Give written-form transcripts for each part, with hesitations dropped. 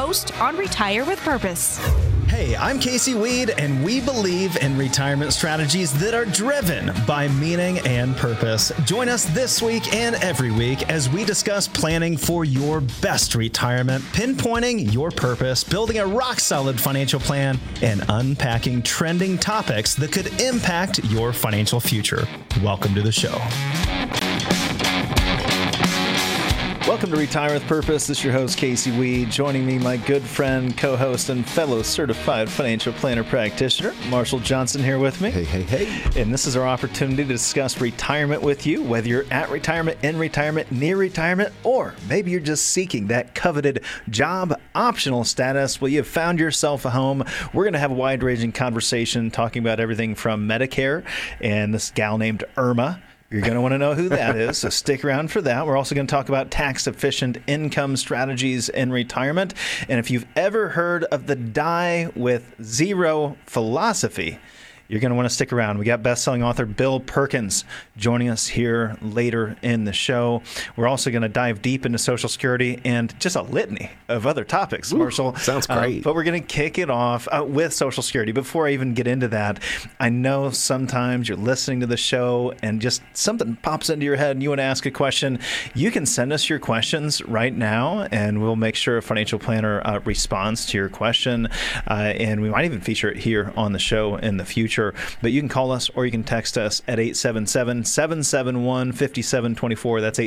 host on Retire with Purpose. Hey, I'm Casey Weed, and we believe in retirement strategies that are driven by meaning and purpose. Join us this week and every week as we discuss planning for your best retirement, pinpointing your purpose, building a rock-solid financial plan, and unpacking trending topics that could impact your financial future. Welcome to the show. Welcome to Retire with Purpose. This is your host, Casey Weed. Joining me, my good friend, co-host, and fellow certified financial planner practitioner, Marshall Johnson, here with me. Hey. And this is our opportunity to discuss retirement with you, whether you're at retirement, in retirement, near retirement, or maybe you're just seeking that coveted job optional status. Well, you've found yourself a home. We're going to have a wide-ranging conversation talking about everything from Medicare and this gal named Irma. You're going to want to know who that is, so stick around for that. We're also going to talk about tax-efficient income strategies in retirement. And if you've ever heard of the die with zero philosophy, you're going to want to stick around. We got best-selling author Bill Perkins joining us here later in the show. We're also going to dive deep into Social Security and just a litany of other topics, Marshall. Sounds great. But we're going to kick it off with Social Security. Before I even get into that, I know sometimes you're listening to the show and just something pops into your head and you want to ask a question. You can send us your questions right now, and we'll make sure a financial planner responds to your question. And we might even feature it here on the show in the future. But you can call us or you can text us at 877-771-5724. That's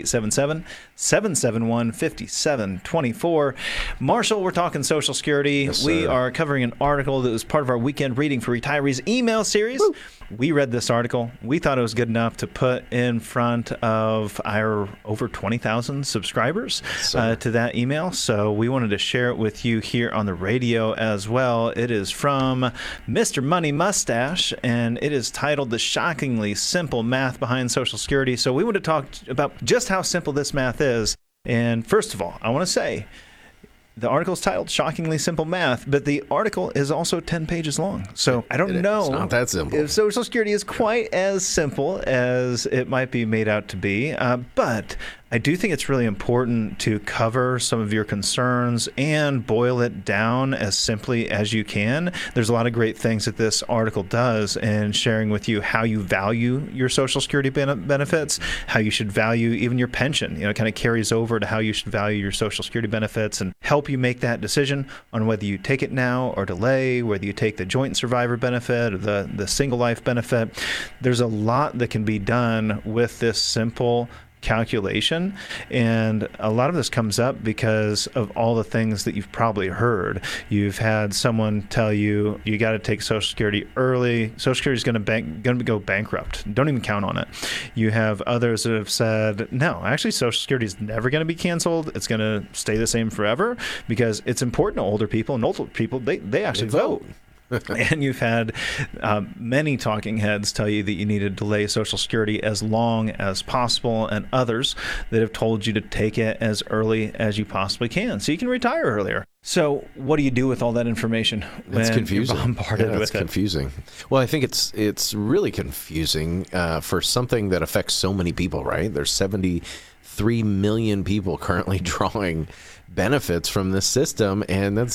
877-771-5724. Marshall, we're talking Social Security. Yes, we sir. are covering an article that was part of our Weekend Reading for Retirees email series. Woo. We read this article. We thought it was good enough to put in front of our over 20,000 subscribers to that email. So we wanted to share it with you here on the radio as well. It is from Mr. Money Mustache, and it is titled The Shockingly Simple Math Behind Social Security. So we want to talk about just how simple this math is. And first of all, I want to say, the article is titled Shockingly Simple Math, but the article is also 10 pages long. So I don't know It's not that simple. if Social Security is quite as simple as it might be made out to be. But I do think it's really important to cover some of your concerns and boil it down as simply as you can. There's a lot of great things that this article does in sharing with you how you value your Social Security benefits, how you should value even your pension. You know, it kind of carries over to how you should value your Social Security benefits and help you make that decision on whether you take it now or delay, whether you take the joint survivor benefit or the single life benefit. There's a lot that can be done with this simple calculation, and a lot of this comes up because of all the things that you've probably heard. You've had someone tell you got to take Social Security early. Social Security is going to go bankrupt. Don't even count on it. You have others that have said, no, actually Social Security is never going to be canceled. It's going to stay the same forever because it's important to older people, and older people, they actually vote. And you've had many talking heads tell you that you need to delay Social Security as long as possible, and others that have told you to take it as early as you possibly can so you can retire earlier. So what do you do with all that information when It's confusing. you're bombarded with it's confusing. Well, I think it's really confusing for something that affects so many people, right? There's 73 million people currently drawing benefits from this system, and that's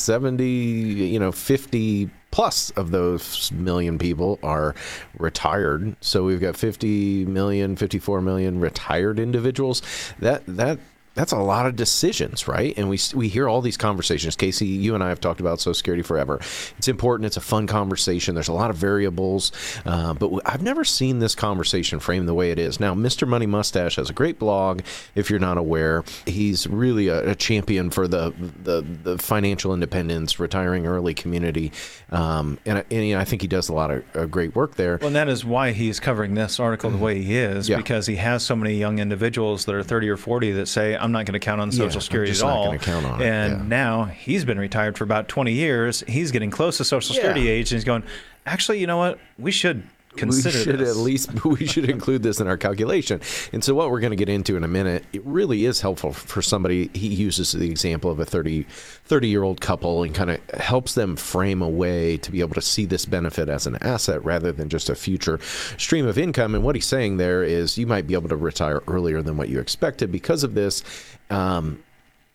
50 plus of those million people are retired. So we've got 50 million, 54 million retired individuals. That's a lot of decisions, right? And we hear all these conversations. Casey, you and I have talked about Social Security forever. It's important. It's a fun conversation. There's a lot of variables, but I've never seen this conversation framed the way it is. Now, Mr. Money Mustache has a great blog. If you're not aware, he's really a champion for the financial independence, retiring early community, and I think he does a lot of great work there. Well, and that is why he's covering this article the way he is, because he has so many young individuals that are 30 or 40 that say, I'm not going to count on Social Security at all. I'm just not going to count on it. And now he's been retired for about 20 years. He's getting close to Social Security age, and he's going, actually, you know what? We should consider this. We should include this in our calculation. And so what we're going to get into in a minute, it really is helpful for somebody. He uses the example of a 30-year-old couple and kind of helps them frame a way to be able to see this benefit as an asset rather than just a future stream of income. And what he's saying there is you might be able to retire earlier than what you expected because of this.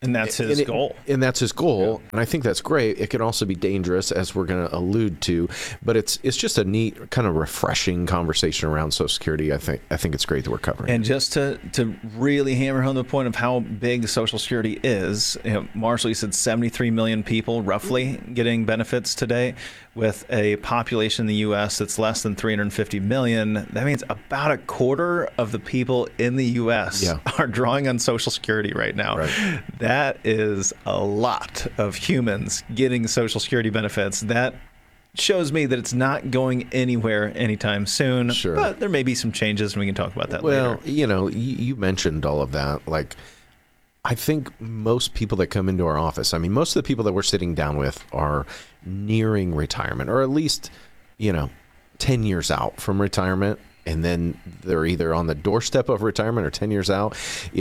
And that's his goal. And that's his goal. And I think that's great. It can also be dangerous, as we're going to allude to. But it's just a neat, kind of refreshing conversation around Social Security. I think it's great that we're covering. And just to really hammer home the point of how big Social Security is, Marshall, you said 73 million people roughly getting benefits today. With a population in the U.S. that's less than 350 million, that means about a quarter of the people in the U.S. are drawing on Social Security right now. Right. That is a lot of humans getting Social Security benefits. That shows me that it's not going anywhere anytime soon. Sure. But there may be some changes, and we can talk about that later. Well, you mentioned all of that. Like, I think most people that come into our office, most of the people that we're sitting down with are nearing retirement, or at least, 10 years out from retirement. And then they're either on the doorstep of retirement or 10 years out.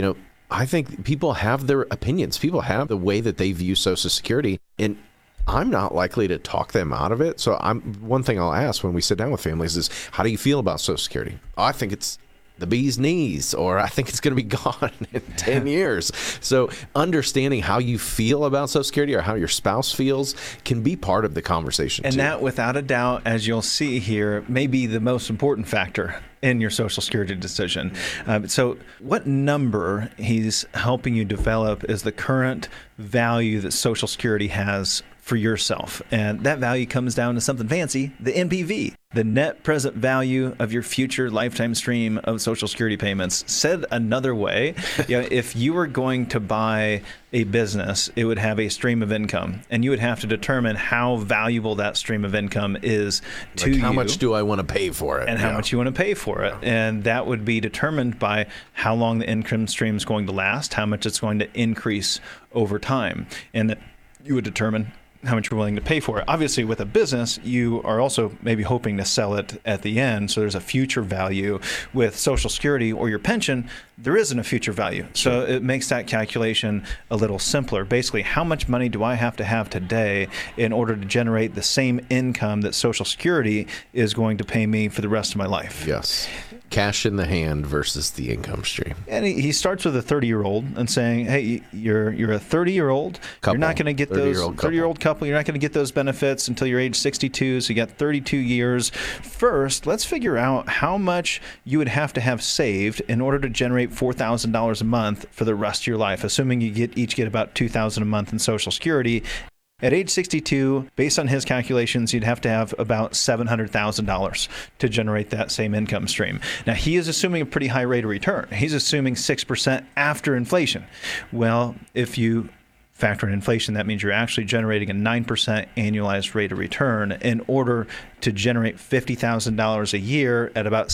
I think people have their opinions. People have the way that they view Social Security. And I'm not likely to talk them out of it. So one thing I'll ask when we sit down with families is, how do you feel about Social Security? I think it's the bee's knees, or I think it's going to be gone in 10 years. So understanding how you feel about Social Security, or how your spouse feels, can be part of the conversation. And too. that, without a doubt, as you'll see here, may be the most important factor in your Social Security decision. So what number he's helping you develop is the current value that Social Security has for yourself. And that value comes down to something fancy, the NPV, the net present value of your future lifetime stream of Social Security payments. Said another way, if you were going to buy a business, it would have a stream of income, and you would have to determine how valuable that stream of income is to you. How much do I want to pay for it? And how much you want to pay for it. And that would be determined by how long the income stream is going to last, how much it's going to increase over time. And that you would determine how much you're willing to pay for it. Obviously, with a business, you are also maybe hoping to sell it at the end. So there's a future value. With Social Security or your pension, there isn't a future value. So it makes that calculation a little simpler. Basically, how much money do I have to have today in order to generate the same income that Social Security is going to pay me for the rest of my life? Yes. Cash in the hand versus the income stream. And he starts with a 30-year-old and saying, hey, you're a 30-year-old. You're not going to get those 30-year-old couple. You're not going to get those benefits until you're age 62. So you got 32 years. First, let's figure out how much you would have to have saved in order to generate $4,000 a month for the rest of your life, assuming you each get about $2,000 a month in Social Security. At age 62, based on his calculations, you'd have to have about $700,000 to generate that same income stream. Now, he is assuming a pretty high rate of return. He's assuming 6% after inflation. Well, if you factor in inflation, that means you're actually generating a 9% annualized rate of return in order to generate $50,000 a year at about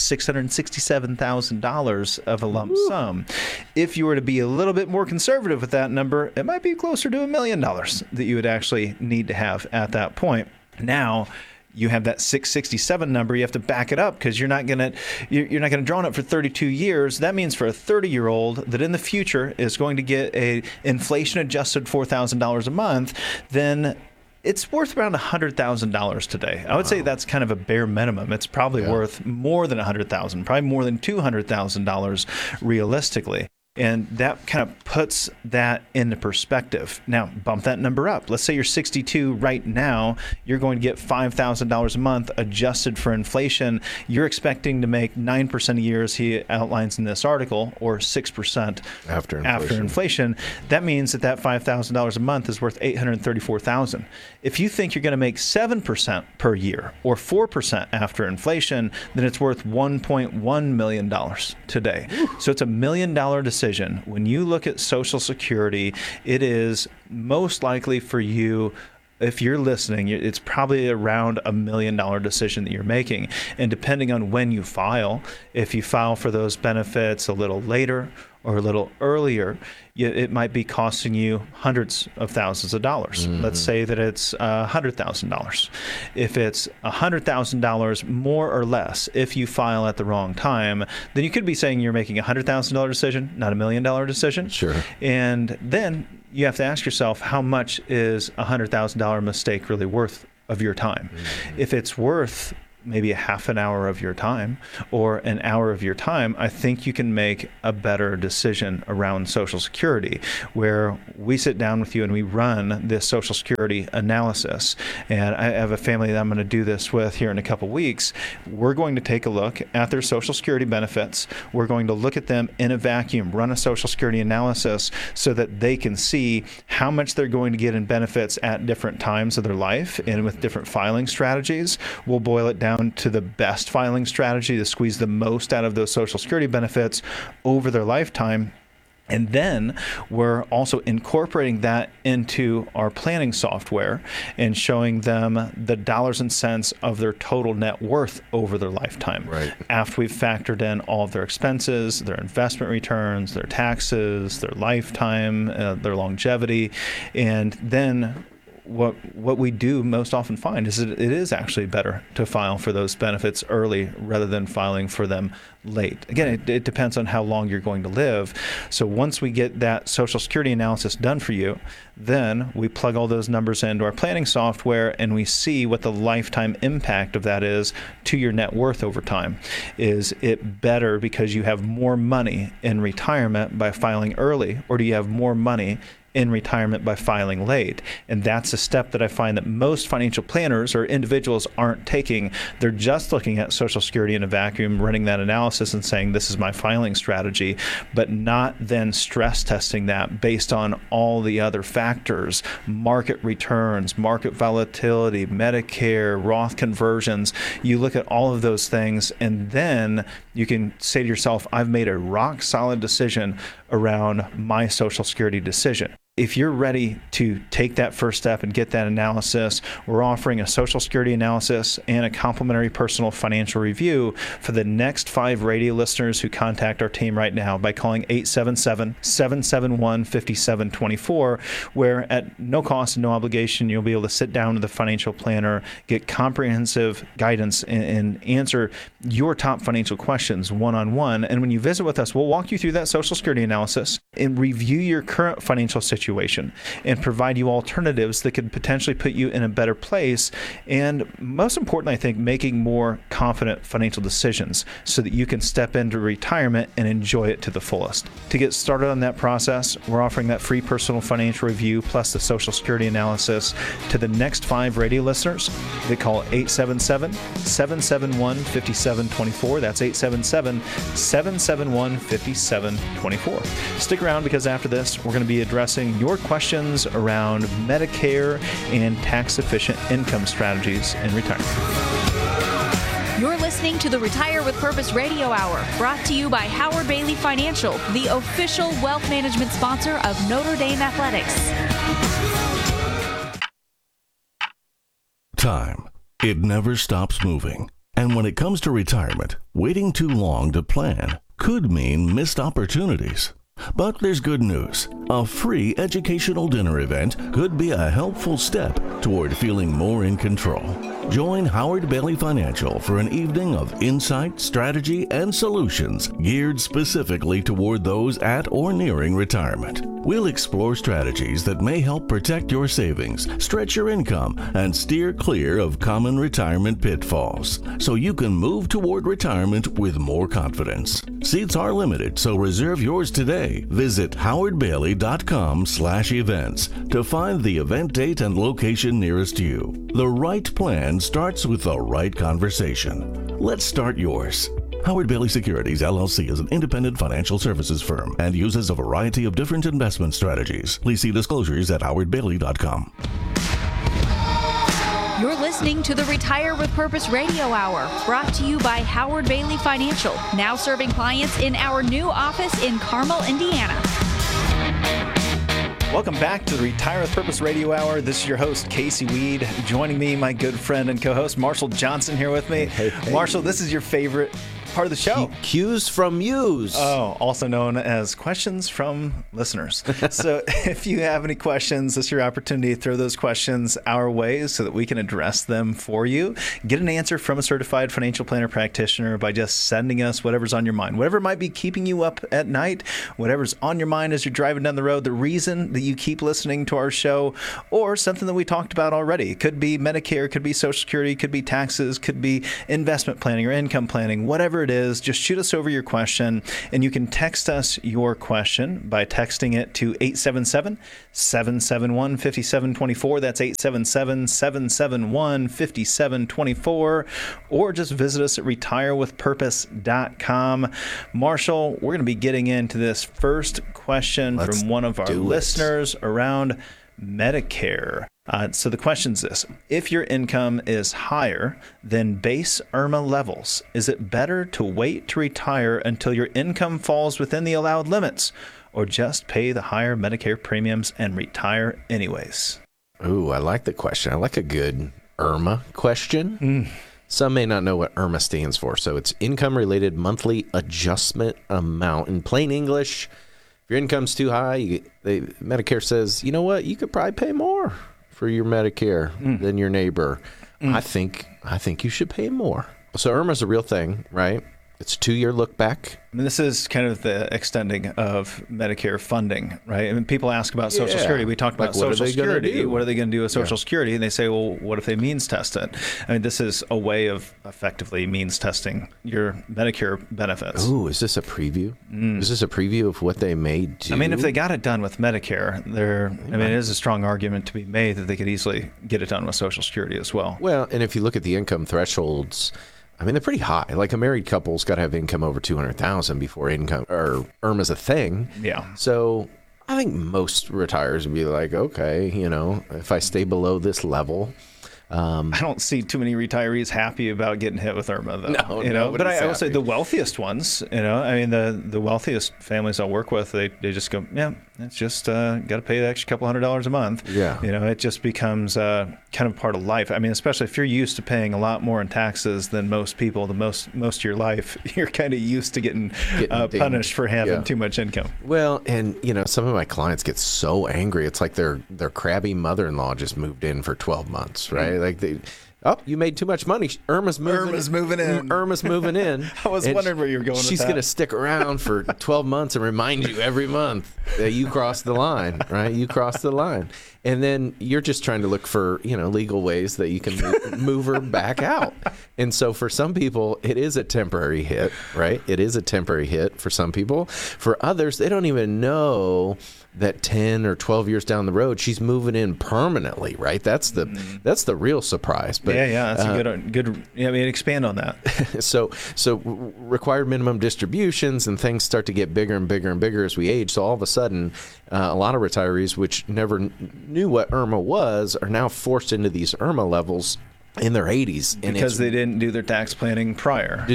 $667,000 of a lump sum. If you were to be a little bit more conservative with that number, it might be closer to $1 million that you would actually need to have at that point. Now, you have that 667 number. You have to back it up because you're not going to draw on it for 32 years. That means for a 30-year-old that in the future is going to get a inflation-adjusted $4,000 a month, then it's worth around $100,000 today. I would say that's kind of a bare minimum. It's probably worth more than $100,000, probably more than $200,000 realistically. And that kind of puts that into perspective. Now, bump that number up. Let's say you're 62 right now. You're going to get $5,000 a month adjusted for inflation. You're expecting to make 9% a year, as he outlines in this article, or 6% after inflation. That means that $5,000 a month is worth $834,000. If you think you're going to make 7% per year or 4% after inflation, then it's worth $1.1 million today. So it's $1 million decision. When you look at Social Security, it is most likely for you, if you're listening, it's probably around $1 million decision that you're making. And depending on when you file, if you file for those benefits a little later or a little earlier, it might be costing you hundreds of thousands of dollars. Mm-hmm. Let's say that it's $100,000. If it's $100,000 more or less, if you file at the wrong time, then you could be saying you're making a $100,000 decision, not $1 million decision. Sure. And then you have to ask yourself, how much is a $100,000 mistake really worth of your time? Mm-hmm. If it's worth maybe a half an hour of your time or an hour of your time, I think you can make a better decision around Social Security, where we sit down with you and we run this Social Security analysis. And I have a family that I'm going to do this with here in a couple weeks. We're going to take a look at their Social Security benefits. We're going to look at them in a vacuum, run a Social Security analysis so that they can see how much they're going to get in benefits at different times of their life and with different filing strategies. We'll boil it down to the best filing strategy to squeeze the most out of those Social Security benefits over their lifetime. And then we're also incorporating that into our planning software and showing them the dollars and cents of their total net worth over their lifetime. Right. After we've factored in all of their expenses, their investment returns, their taxes, their lifetime, their longevity, and then what we do most often find is that it is actually better to file for those benefits early rather than filing for them late. Again, it depends on how long you're going to live. So once we get that Social Security analysis done for you, then we plug all those numbers into our planning software and we see what the lifetime impact of that is to your net worth over time. Is it better because you have more money in retirement by filing early, or do you have more money in retirement by filing late? And that's a step that I find that most financial planners or individuals aren't taking. They're just looking at Social Security in a vacuum, running that analysis and saying, this is my filing strategy, but not then stress testing that based on all the other factors, market returns, market volatility, Medicare, Roth conversions. You look at all of those things, and then you can say to yourself, I've made a rock solid decision around my Social Security decision. If you're ready to take that first step and get that analysis, we're offering a Social Security analysis and a complimentary personal financial review for the next 5 radio listeners who contact our team right now by calling 877-771-5724, where at no cost and no obligation, you'll be able to sit down with a financial planner, get comprehensive guidance, and answer your top financial questions one-on-one. And when you visit with us, we'll walk you through that Social Security analysis and review your current financial situation and provide you alternatives that could potentially put you in a better place, and most importantly, I think, making more confident financial decisions so that you can step into retirement and enjoy it to the fullest. To get started on that process, we're offering that free personal financial review plus the Social Security analysis to the next 5 radio listeners. They call 877-771-5724. That's 877-771-5724. Stick around, because after this, we're going to be addressing your questions around Medicare and tax-efficient income strategies in retirement. You're listening to the Retire with Purpose Radio Hour, brought to you by Howard Bailey Financial, the official wealth management sponsor of Notre Dame Athletics. Time. It never stops moving. And when it comes to retirement, waiting too long to plan could mean missed opportunities. But there's good news. A free educational dinner event could be a helpful step toward feeling more in control. Join Howard Bailey Financial for an evening of insight, strategy, and solutions geared specifically toward those at or nearing retirement. We'll explore strategies that may help protect your savings, stretch your income, and steer clear of common retirement pitfalls, so you can move toward retirement with more confidence. Seats are limited, so reserve yours today. Visit howardbailey.com/events to find the event date and location nearest you. The right plan starts with the right conversation. Let's start yours. Howard Bailey Securities, LLC is an independent financial services firm and uses a variety of different investment strategies. Please see disclosures at howardbailey.com. You're listening to the Retire with Purpose Radio Hour, brought to you by Howard Bailey Financial, now serving clients in our new office in Carmel, Indiana. Welcome back to the Retire with Purpose Radio Hour. This is your host, Casey Weed. Joining me, my good friend and co-host, Marshall Johnson, here with me. Hey. Marshall, this is your favorite part of the show. Cues from Muse. Oh, also known as questions from listeners. So if you have any questions, this is your opportunity to throw those questions our way so that we can address them for you. Get an answer from a certified financial planner practitioner by just sending us whatever's on your mind. Whatever might be keeping you up at night, whatever's on your mind as you're driving down the road, the reason that you keep listening to our show, or something that we talked about already. It could be Medicare, could be Social Security, could be taxes, could be investment planning or income planning, whatever it is. Just shoot us over your question, and you can text us your question by texting it to 877-771-5724. That's 877-771-5724. Or just visit us at retirewithpurpose.com. Marshall, we're going to be getting into this first question from one of our listeners around Medicare. So the question's this: if your income is higher than base IRMAA levels, is it better to wait to retire until your income falls within the allowed limits, or just pay the higher Medicare premiums and retire anyways? Ooh, I like the question. I like a good IRMAA question. Some may not know what IRMAA stands for. So it's Income-Related Monthly Adjustment Amount. In plain English, if your income's too high, Medicare says, you know what, you could probably pay more for your Medicare than your neighbor. I think you should pay more. So IRMAA's a real thing, right? It's a 2-year look back. I mean, this is kind of the extending of Medicare funding, right? I mean, people ask about Social Security. We talked about Social Security. What are they going to do with Social Security? And they say, well, what if they means test it? I mean, this is a way of effectively means testing your Medicare benefits. Ooh, is this a preview? Is this a preview of what they may do? I mean, if they got it done with Medicare, it is a strong argument to be made that they could easily get it done with Social Security as well. Well, and if you look at the income thresholds, I mean, they're pretty high. Like a married couple's got to have income over $200,000 before income or IRMAA's a thing. Yeah. So I think most retirees would be like, okay, if I stay below this level. I don't see too many retirees happy about getting hit with IRMAA, though. No, but I will say the wealthiest ones, I mean, the wealthiest families I work with, they just go, yeah, it's just got to pay the extra couple $100 a month. Yeah. It just becomes kind of part of life. I mean, especially if you're used to paying a lot more in taxes than most people, most of your life, you're kind of used to getting punished for having too much income. Well, and some of my clients get so angry. It's like their crabby mother-in-law just moved in for 12 months, right? Like you made too much money. IRMAA's moving in. IRMAA's moving in. I was wondering where you were going with that. She's going to stick around for 12 months and remind you every month that you crossed the line, right? You crossed the line. And then you're just trying to look for, legal ways that you can move her back out. And so for some people, it is a temporary hit, right? It is a temporary hit for some people. For others, they don't even know that 10 or 12 years down the road, she's moving in permanently, right? That's the real surprise. But that's a good. I mean, expand on that. So required minimum distributions and things start to get bigger and bigger and bigger as we age. So all of a sudden, a lot of retirees, which never knew what IRMAA was, are now forced into these IRMAA levels in their 80s. Because they didn't do their tax planning prior.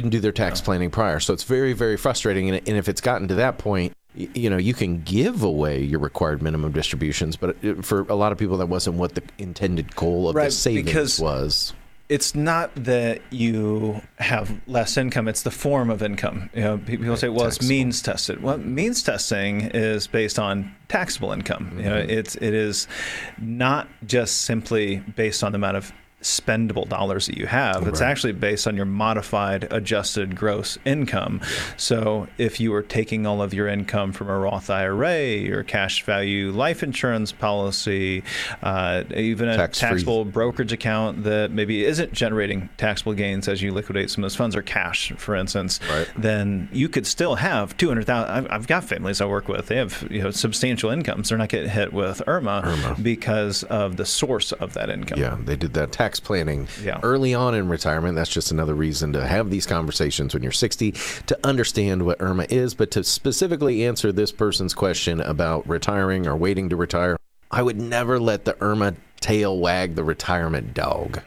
So it's very, very frustrating. And if it's gotten to that point, you can give away your required minimum distributions, but for a lot of people, that wasn't what the intended goal of the savings was. It's not that you have less income, it's the form of income. People say, well, it's means tested. Well, means testing is based on taxable income. It is not just simply based on the amount of spendable dollars that you have. It's actually based on your modified adjusted gross income. So if you were taking all of your income from a Roth IRA or cash value life insurance policy, even a taxable brokerage account that maybe isn't generating taxable gains as you liquidate some of those funds, or cash, for instance, then you could still have $200,000. I've got families I work with. They have substantial incomes. They're not getting hit with IRMAA because of the source of that income. Yeah, they did that tax planning early on in retirement. That's just another reason to have these conversations when you're 60, to understand what IRMAA is. But to specifically answer this person's question about retiring or waiting to retire, I would never let the IRMAA tail wag the retirement dog.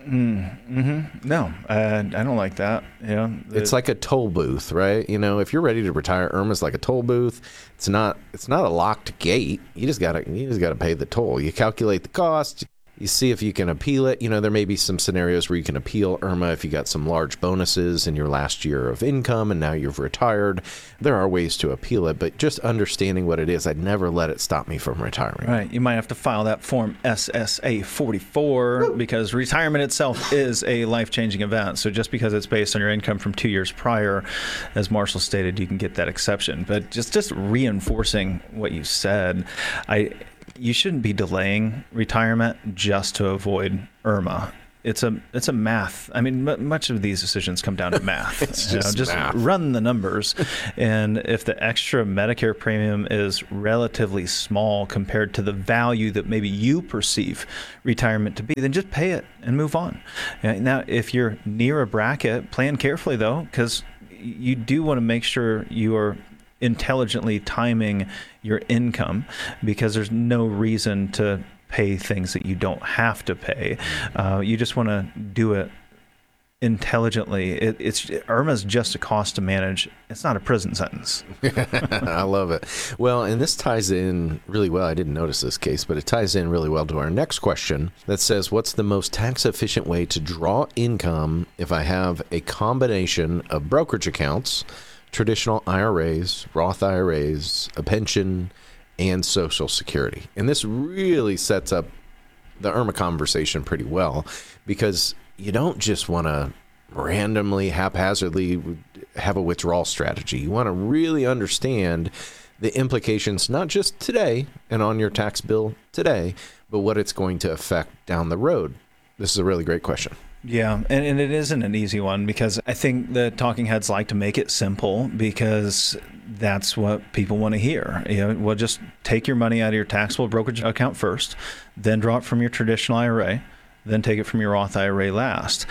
No, I don't like that. It's like a toll booth, right? If you're ready to retire, IRMAA's like a toll booth. It's not a locked gate. You just gotta pay the toll. You calculate the cost. You see if you can appeal it. There may be some scenarios where you can appeal IRMAA if you got some large bonuses in your last year of income and now you've retired. There are ways to appeal it, but just understanding what it is, I'd never let it stop me from retiring. Right. You might have to file that form SSA 44 because retirement itself is a life-changing event. So just because it's based on your income from 2 years prior, as Marshall stated, you can get that exception. But just reinforcing what you said, you shouldn't be delaying retirement just to avoid IRMAA. It's a math. I mean, much of these decisions come down to math. It's just math. Run the numbers. And if the extra Medicare premium is relatively small compared to the value that maybe you perceive retirement to be, then just pay it and move on. Now, if you're near a bracket, plan carefully, though, because you do want to make sure you are intelligently timing your income, because there's no reason to pay things that you don't have to pay. You just want to do it intelligently. IRMAA's just a cost to manage. It's not a prison sentence. I love it. Well, and this ties in really well. I didn't notice this case, but it ties in really well to our next question that says, what's the most tax efficient way to draw income if I have a combination of brokerage accounts, traditional IRAs, Roth IRAs, a pension, and Social Security? And this really sets up the IRMAA conversation pretty well, because you don't just want to randomly, haphazardly have a withdrawal strategy. You want to really understand the implications, not just today and on your tax bill today, but what it's going to affect down the road. This is a really great question. Yeah, and it isn't an easy one, because I think the talking heads like to make it simple because that's what people want to hear. Well, just take your money out of your taxable brokerage account first, then draw it from your traditional IRA, then take it from your Roth IRA last.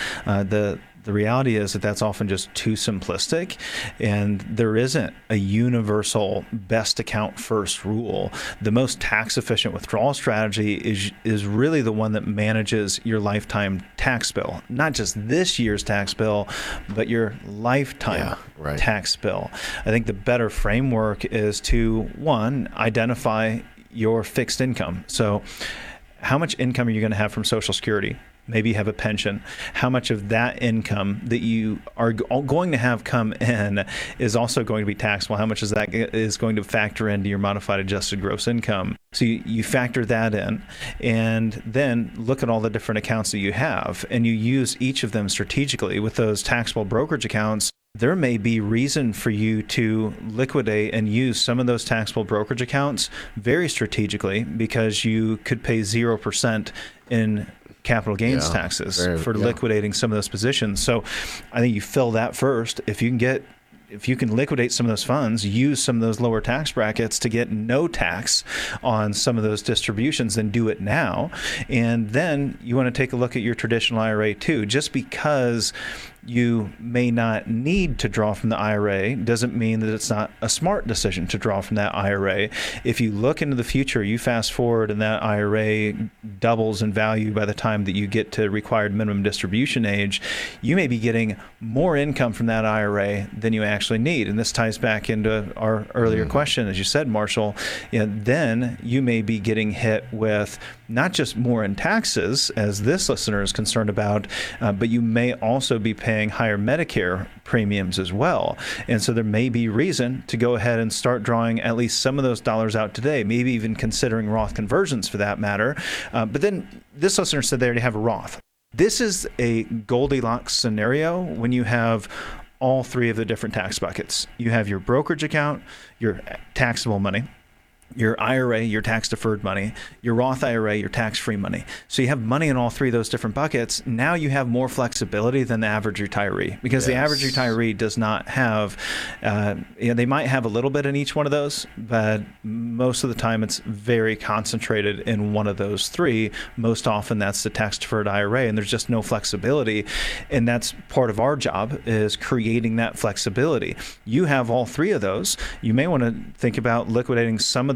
The reality is that that's often just too simplistic, and there isn't a universal best account first rule. The most tax efficient withdrawal strategy is really the one that manages your lifetime tax bill, not just this year's tax bill, but your lifetime tax bill. I think the better framework is to, one, identify your fixed income. So how much income are you going to have from Social Security? Maybe you have a pension. How much of that income that you are going to have come in is also going to be taxable? How much is that is going to factor into your modified adjusted gross income? So you factor that in, and then look at all the different accounts that you have, and you use each of them strategically. With those taxable brokerage accounts, there may be reason for you to liquidate and use some of those taxable brokerage accounts very strategically, because you could pay 0% in capital gains taxes for liquidating some of those positions. So I think you fill that first. If you can liquidate some of those funds, use some of those lower tax brackets to get no tax on some of those distributions, then do it now. And then you want to take a look at your traditional IRA too. Just because you may not need to draw from the IRA doesn't mean that it's not a smart decision to draw from that IRA. If you look into the future, you fast forward and that IRA doubles in value by the time that you get to required minimum distribution age, you may be getting more income from that IRA than you actually need. And this ties back into our earlier question, as you said, Marshall. Then you may be getting hit with not just more in taxes, as this listener is concerned about, but you may also be paying higher Medicare premiums as well. And so there may be reason to go ahead and start drawing at least some of those dollars out today, maybe even considering Roth conversions for that matter. But then this listener said they already have a Roth. This is a Goldilocks scenario when you have all three of the different tax buckets. You have your brokerage account, your taxable money, your IRA, your tax-deferred money, your Roth IRA, your tax-free money. So you have money in all three of those different buckets. Now you have more flexibility than the average retiree, because the average retiree does not have, they might have a little bit in each one of those, but most of the time it's very concentrated in one of those three. Most often that's the tax-deferred IRA, and there's just no flexibility. And that's part of our job, is creating that flexibility. You have all three of those. You may want to think about liquidating some of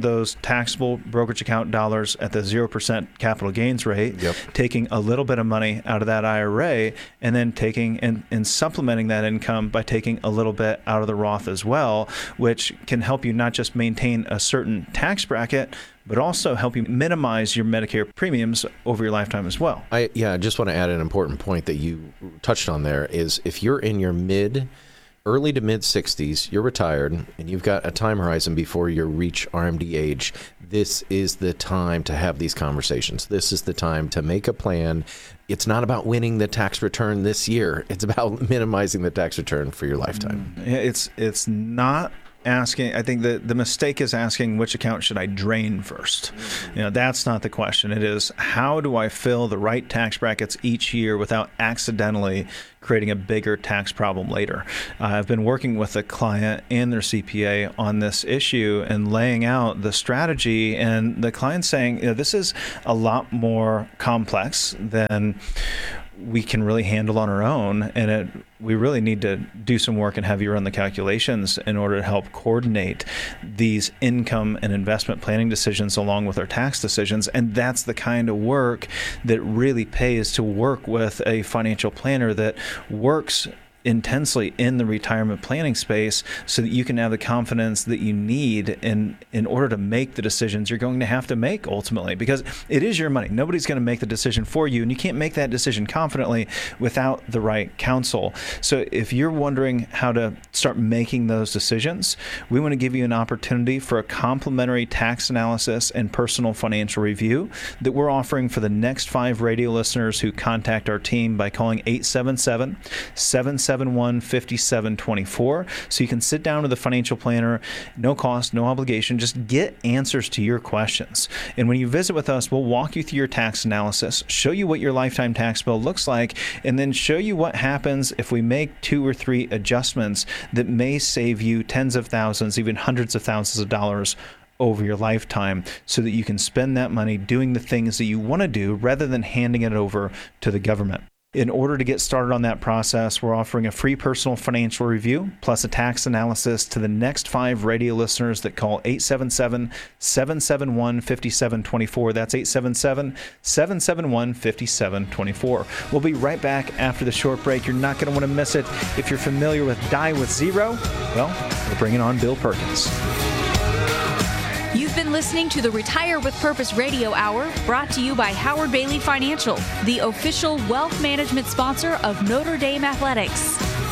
those taxable brokerage account dollars at the 0% capital gains rate, taking a little bit of money out of that IRA, and then taking and supplementing that income by taking a little bit out of the Roth as well, which can help you not just maintain a certain tax bracket, but also help you minimize your Medicare premiums over your lifetime as well. I just want to add an important point that you touched on there is if you're in your early to mid 60s, you're retired, and you've got a time horizon before you reach RMD age, this is the time to have these conversations. This is the time to make a plan. It's not about winning the tax return this year. It's about minimizing the tax return for your lifetime. It's not asking. I think the mistake is asking which account should I drain first. That's not the question. It is, how do I fill the right tax brackets each year without accidentally creating a bigger tax problem later? I've been working with a client and their CPA on this issue and laying out the strategy, and the client's saying, this is a lot more complex than we can really handle on our own, and we really need to do some work and have you run the calculations in order to help coordinate these income and investment planning decisions along with our tax decisions. And that's the kind of work that really pays, to work with a financial planner that works intensely in the retirement planning space, so that you can have the confidence that you need in order to make the decisions you're going to have to make ultimately, because it is your money. Nobody's going to make the decision for you, and you can't make that decision confidently without the right counsel. So if you're wondering how to start making those decisions, we want to give you an opportunity for a complimentary tax analysis and personal financial review that we're offering for the next 5 radio listeners who contact our team by calling 877-771-5724. So you can sit down with a financial planner, no cost, no obligation, just get answers to your questions. And when you visit with us, we'll walk you through your tax analysis, show you what your lifetime tax bill looks like, and then show you what happens if we make 2 or 3 adjustments that may save you tens of thousands, even hundreds of thousands of dollars over your lifetime, so that you can spend that money doing the things that you want to do rather than handing it over to the government. In order to get started on that process, we're offering a free personal financial review plus a tax analysis to the next 5 radio listeners that call 877-771-5724. That's 877-771-5724. We'll be right back after the short break. You're not going to want to miss it. If you're familiar with Die with Zero, well, we're bringing on Bill Perkins. You've been listening to the Retire with Purpose Radio Hour, brought to you by Howard Bailey Financial, the official wealth management sponsor of Notre Dame Athletics.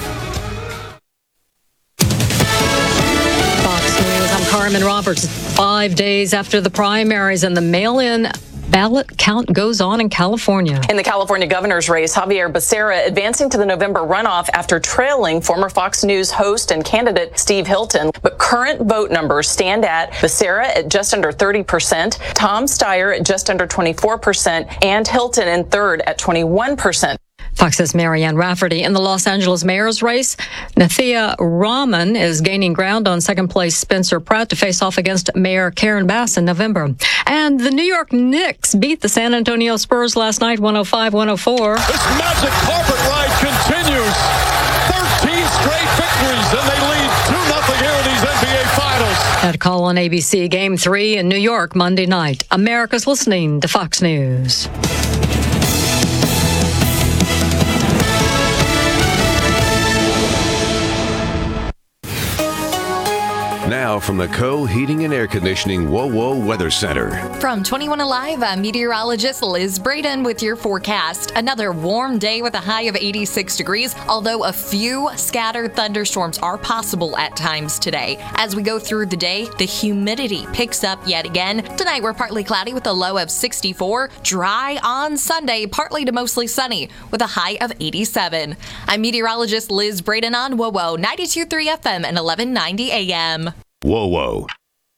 Fox News, I'm Carmen Roberts. 5 days after the primaries and the mail-in ballot count goes on in California. In the California governor's race, Javier Becerra advancing to the November runoff after trailing former Fox News host and candidate Steve Hilton. But current vote numbers stand at Becerra at just under 30%, Tom Steyer at just under 24%, and Hilton in third at 21%. Fox's Marianne Rafferty in the Los Angeles mayor's race. Nathia Rahman is gaining ground on second place Spencer Pratt to face off against Mayor Karen Bass in November. And the New York Knicks beat the San Antonio Spurs last night, 105-104. This magic carpet ride continues. 13 straight victories, and they lead 2-0 here in these NBA Finals. At call on ABC, Game 3 in New York Monday night. America's listening to Fox News. Now from the Co-Heating and Air Conditioning WOWO Weather Center. From 21 Alive, I'm meteorologist Liz Braden with your forecast. Another warm day with a high of 86 degrees, although a few scattered thunderstorms are possible at times today. As we go through the day, the humidity picks up yet again. Tonight we're partly cloudy with a low of 64. Dry on Sunday, partly to mostly sunny with a high of 87. I'm meteorologist Liz Braden on WOWO 92.3 FM and 1190 AM. WOWO.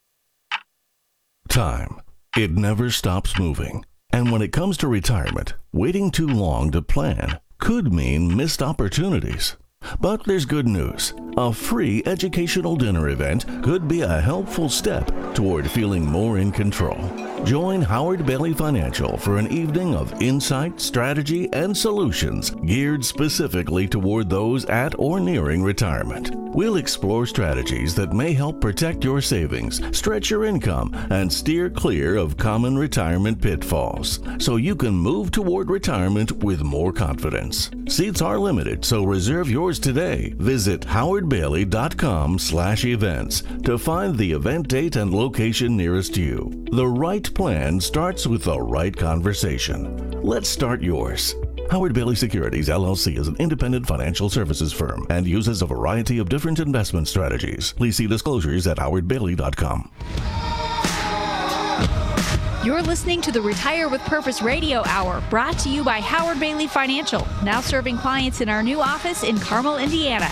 Time. It never stops moving. And when it comes to retirement, waiting too long to plan could mean missed opportunities. But there's good news. A free educational dinner event could be a helpful step toward feeling more in control. Join Howard Bailey Financial for an evening of insight, strategy, and solutions geared specifically toward those at or nearing retirement. We'll explore strategies that may help protect your savings, stretch your income, and steer clear of common retirement pitfalls, so you can move toward retirement with more confidence. Seats are limited, so reserve yours today. Visit howardbailey.com/events to find the event date and location nearest you. The right plan starts with the right conversation. Let's start yours. Howard Bailey Securities, LLC is an independent financial services firm and uses a variety of different investment strategies. Please see disclosures at howardbailey.com. You're listening to the Retire with Purpose Radio Hour, brought to you by Howard Bailey Financial, now serving clients in our new office in Carmel, Indiana.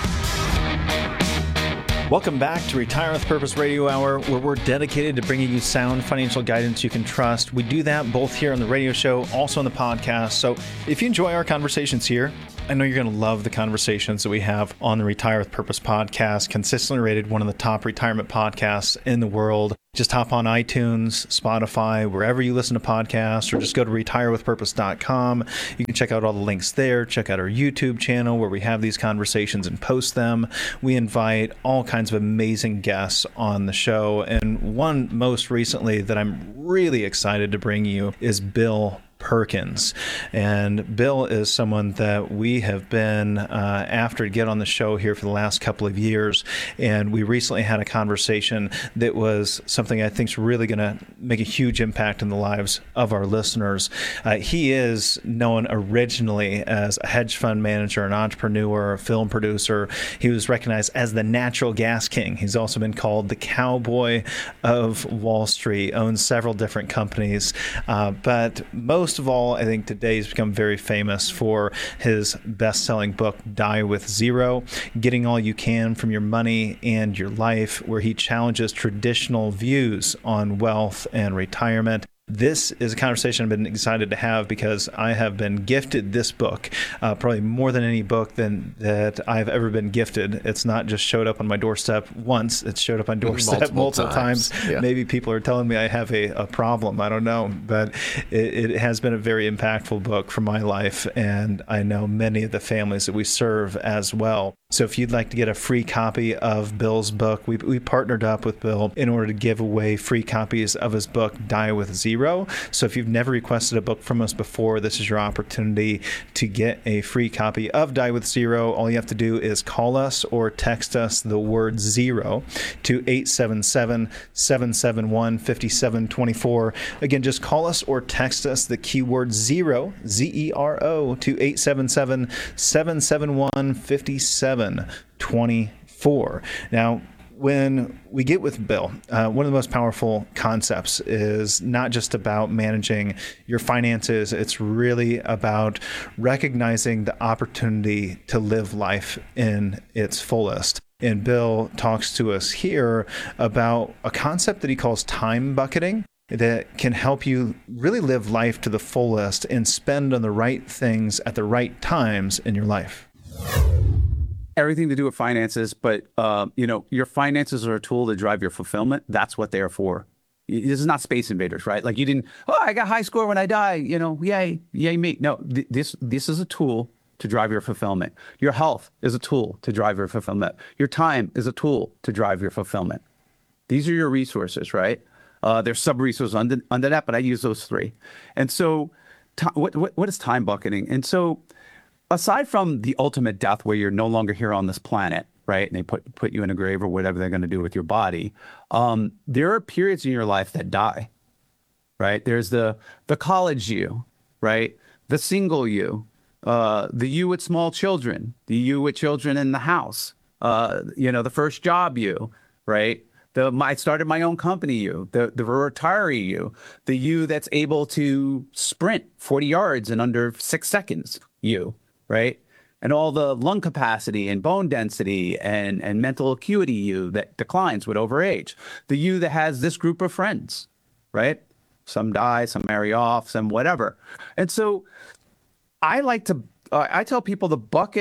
Welcome back to Retire with Purpose Radio Hour, where we're dedicated to bringing you sound financial guidance you can trust. We do that both here on the radio show, also on the podcast. So if you enjoy our conversations here, I know you're going to love the conversations that we have on the Retire with Purpose podcast, consistently rated one of the top retirement podcasts in the world. Just hop on iTunes, Spotify, wherever you listen to podcasts, or just go to retirewithpurpose.com. You can check out all the links there. Check out our YouTube channel where we have these conversations and post them. We invite all kinds of amazing guests on the show. And one most recently that I'm really excited to bring you is Bill Perkins. And Bill is someone that we have been after to get on the show here for the last couple of years. And we recently had a conversation that was something I think is really going to make a huge impact in the lives of our listeners. He is known originally as a hedge fund manager, an entrepreneur, a film producer. He was recognized as the natural gas king. He's also been called the cowboy of Wall Street, owns several different companies. But most of all, I think today he's become very famous for his best-selling book, Die with Zero, Getting All You Can from Your Money and Your Life, where he challenges traditional views on wealth and retirement. This is a conversation I've been excited to have because I have been gifted this book, probably more than any book that I've ever been gifted. It's not just showed up on my doorstep once, it's showed up on doorstep multiple times. Yeah. Maybe people are telling me I have a problem. I don't know. But it has been a very impactful book for my life, and I know many of the families that we serve as well. So if you'd like to get a free copy of Bill's book, we partnered up with Bill in order to give away free copies of his book, Die with Zero. So if you've never requested a book from us before, this is your opportunity to get a free copy of Die with Zero. All you have to do is call us or text us the word zero to 877-771-5724. Again, just call us or text us the keyword zero, Z-E-R-O, to 877-771-5724. Now, when we get with Bill, one of the most powerful concepts is not just about managing your finances. It's really about recognizing the opportunity to live life in its fullest. And Bill talks to us here about a concept that he calls time bucketing that can help you really live life to the fullest and spend on the right things at the right times in your life. Everything to do with finances, but your finances are a tool to drive your fulfillment. That's what they are for. This is not Space Invaders, right? Like you didn't, I got high score when I die, yay me. No, this is a tool to drive your fulfillment. Your health is a tool to drive your fulfillment. Your time is a tool to drive your fulfillment. These are your resources, right? There's sub-resources under that, but I use those three. And so what is time bucketing? And so aside from the ultimate death where you're no longer here on this planet, right, and they put you in a grave or whatever they're going to do with your body, there are periods in your life that die, right? There's the college you, right? The single you, the you with small children, the you with children in the house, the first job you, right? I started my own company you, the retiree you, the you that's able to sprint 40 yards in under 6 seconds you, right? And all the lung capacity and bone density and mental acuity you that declines with overage. The you that has this group of friends, right? Some die, some marry off, some whatever. And so I tell people the bucket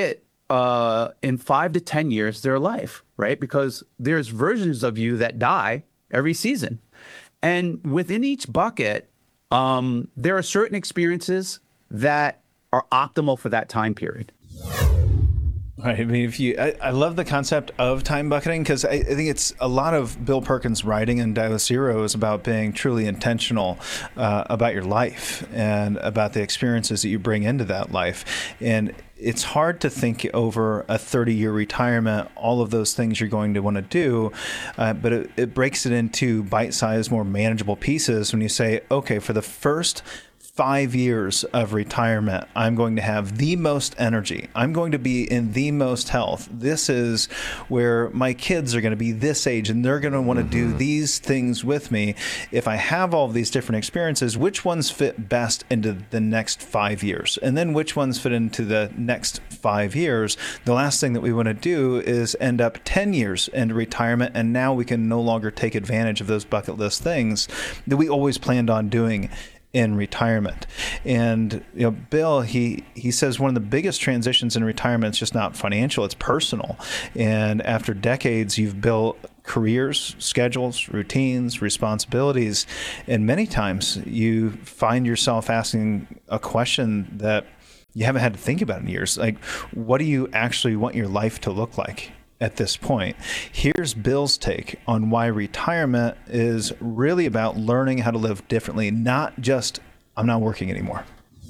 in 5 to 10 years their life, right? Because there's versions of you that die every season. And within each bucket, there are certain experiences that are optimal for that time period. Right. I mean, I love the concept of time bucketing, because I think it's a lot of Bill Perkins' writing in Dial Zero is about being truly intentional about your life and about the experiences that you bring into that life. And it's hard to think over a 30-year retirement, all of those things you're going to want to do, but it breaks it into bite-sized, more manageable pieces when you say, okay, for the first 5 years of retirement, I'm going to have the most energy. I'm going to be in the most health. This is where my kids are going to be this age, and they're going to want to do these things with me. If I have all of these different experiences, which ones fit best into the next 5 years? And then which ones fit into the next 5 years? The last thing that we want to do is end up 10 years into retirement, and now we can no longer take advantage of those bucket list things that we always planned on doing in retirement. And Bill, he says one of the biggest transitions in retirement is just not financial, it's personal. And after decades, you've built careers, schedules, routines, responsibilities, and many times you find yourself asking a question that you haven't had to think about in years. Like, what do you actually want your life to look like at this point? Here's Bill's take on why retirement is really about learning how to live differently, not just, I'm not working anymore.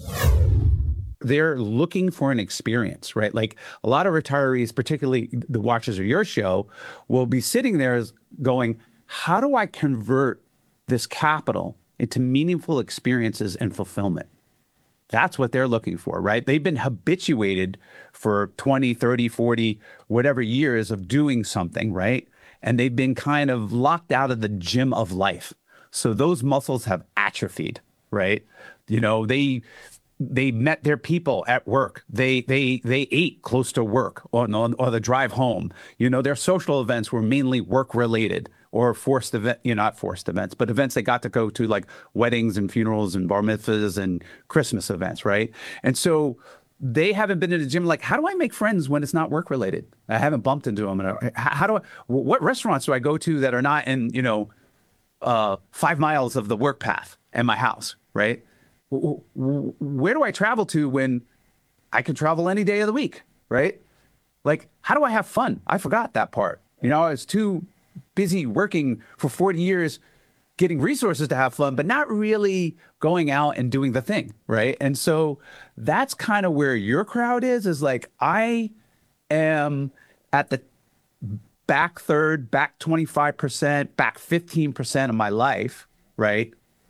They're looking for an experience, right? Like a lot of retirees, particularly the watchers of your show, will be sitting there going, how do I convert this capital into meaningful experiences and fulfillment? That's what they're looking for, right? They've been habituated for 20, 30, 40, whatever years of doing something, right? And they've been kind of locked out of the gym of life. So those muscles have atrophied, right? They met their people at work. They ate close to work or the drive home. Their social events were mainly work related or forced event, not forced events, but events they got to go to, like weddings and funerals and bar mitzvahs and Christmas events, right? And so they haven't been in the gym. Like, how do I make friends when it's not work related? I haven't bumped into them. What restaurants do I go to that are not in 5 miles of the work path and my house, right? Where do I travel to when I can travel any day of the week, right? Like, how do I have fun? I forgot that part. I was too busy working for 40 years, getting resources to have fun, but not really going out and doing the thing, right? And so that's kind of where your crowd is like, I am at the back third, back 25%, back 15% of my life, right?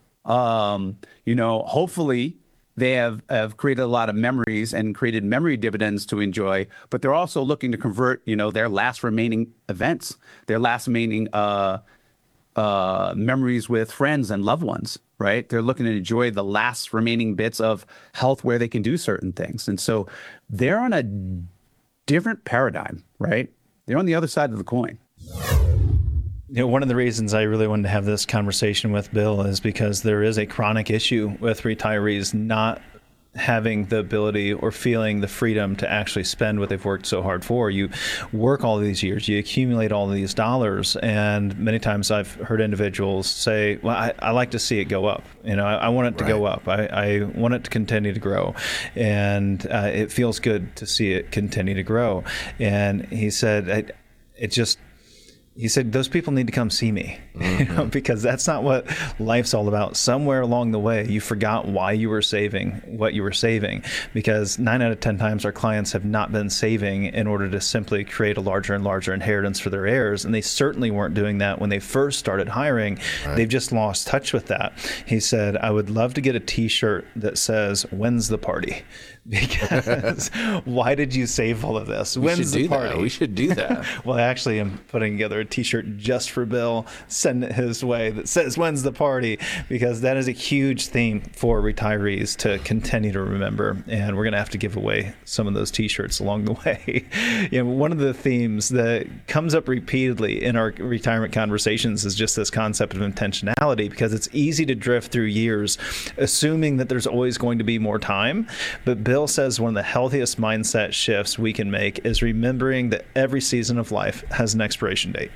Hopefully they have created a lot of memories and created memory dividends to enjoy, but they're also looking to convert, their last remaining events, their last remaining memories with friends and loved ones, right? They're looking to enjoy the last remaining bits of health where they can do certain things. And so they're on a different paradigm, right? They're on the other side of the coin. One of the reasons I really wanted to have this conversation with Bill is because there is a chronic issue with retirees not having the ability or feeling the freedom to actually spend what they've worked so hard for. You work all these years, you accumulate all these dollars, and many times I've heard individuals say, well, I like to see it go up. I want it to go up. I want it to continue to grow. And it feels good to see it continue to grow. And he said, he said, those people need to come see me, because that's not what life's all about. Somewhere along the way, you forgot why you were saving what you were saving, because 9 out of 10 times our clients have not been saving in order to simply create a larger and larger inheritance for their heirs. And they certainly weren't doing that when they first started hiring. Right. They've just lost touch with that. He said, I would love to get a T-shirt that says, when's the party? Because why did you save all of this? When's the party? We should do that. Well, actually, I'm putting together a T-shirt just for Bill, send it his way, that says, when's the party? Because that is a huge theme for retirees to continue to remember. And we're going to have to give away some of those T-shirts along the way. One of the themes that comes up repeatedly in our retirement conversations is just this concept of intentionality, because it's easy to drift through years assuming that there's always going to be more time. But Bill Bill says one of the healthiest mindset shifts we can make is remembering that every season of life has an expiration date.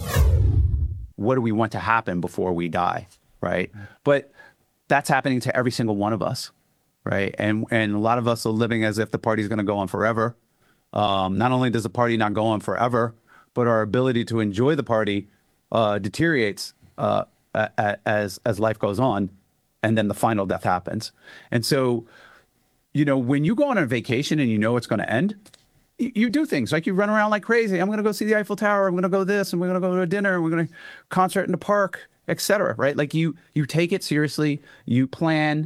What do we want to happen before we die, right? But that's happening to every single one of us, right? And a lot of us are living as if the party's going to go on forever. Not only does the party not go on forever, but our ability to enjoy the party deteriorates as life goes on, and then the final death happens. And so, when you go on a vacation and you know it's going to end, you do things like you run around like crazy. I'm going to go see the Eiffel Tower. I'm going to go this, and we're going to go to a dinner, and we're going to concert in the park, etc. Right? Like you take it seriously. You plan.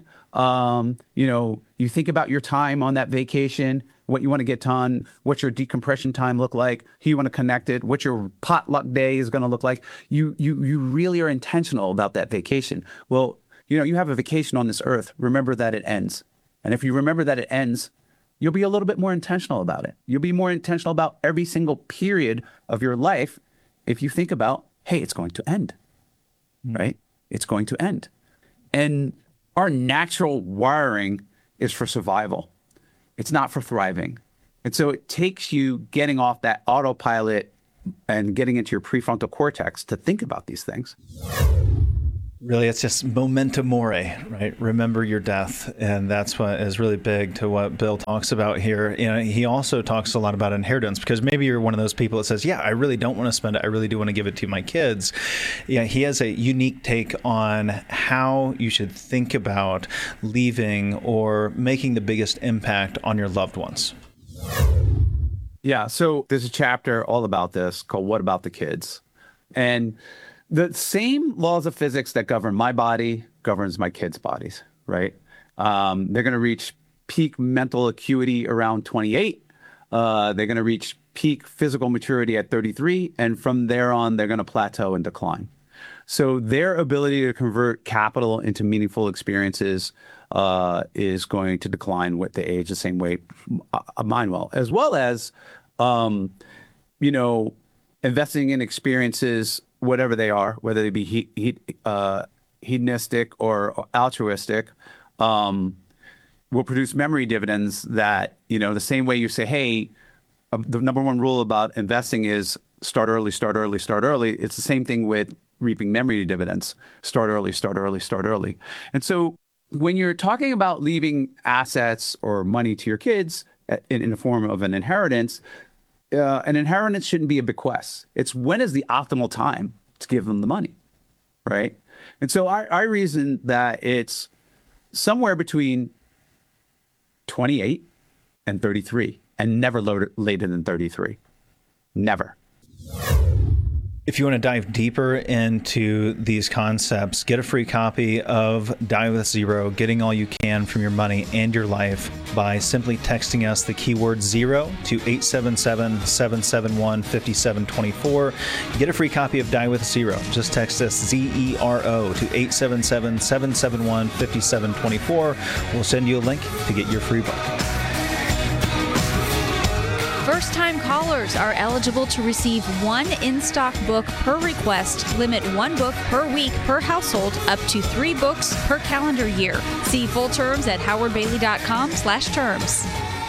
You think about your time on that vacation, what you want to get done, what your decompression time look like, who you want to connect it, what your potluck day is going to look like. You really are intentional about that vacation. Well, you have a vacation on this earth. Remember that it ends. And if you remember that it ends, you'll be a little bit more intentional about it. You'll be more intentional about every single period of your life if you think about, hey, it's going to end, right? It's going to end. And our natural wiring is for survival. It's not for thriving. And so it takes you getting off that autopilot and getting into your prefrontal cortex to think about these things. Really, it's just memento mori, right? Remember your death. And that's what is really big to what Bill talks about here. He also talks a lot about inheritance, because maybe you're one of those people that says, yeah, I really don't want to spend it. I really do want to give it to my kids. Yeah, he has a unique take on how you should think about leaving or making the biggest impact on your loved ones. Yeah, so there's a chapter all about this called What About the Kids? And the same laws of physics that govern my body governs my kids' bodies, right? They're going to reach peak mental acuity around 28. They're going to reach peak physical maturity at 33. And from there on, they're going to plateau and decline. So their ability to convert capital into meaningful experiences is going to decline with the age the same way mine will, as well as, investing in experiences, whatever they are, whether they be hedonistic or altruistic, will produce memory dividends that, the same way you say, hey, the number one rule about investing is start early, start early, start early. It's the same thing with reaping memory dividends. Start early, start early, start early. And so when you're talking about leaving assets or money to your kids in the form of an inheritance shouldn't be a bequest. It's when is the optimal time to give them the money, right? And so I reason that it's somewhere between 28 and 33, and never later than 33. Never. If you want to dive deeper into these concepts, get a free copy of Die with Zero, Getting All You Can from Your Money and Your Life by simply texting us the keyword zero to 877-771-5724. Get a free copy of Die with Zero. Just text us ZERO to 877-771-5724. We'll send you a link to get your free book. First-time callers are eligible to receive one in-stock book per request. Limit one book per week per household, up to 3 books per calendar year. See full terms at howardbailey.com/terms.